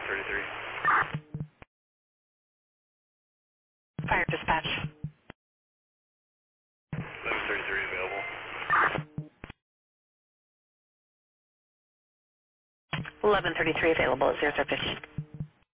1133. Fire dispatch. 1133 available. 1133 available at 0015.